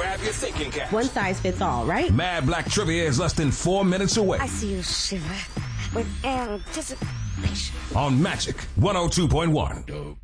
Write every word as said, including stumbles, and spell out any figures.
Grab your thinking cap. One size fits all, right? Mad Black Trivia is less than four minutes away. I see you shiver with anticipation. On Magic one oh two point one.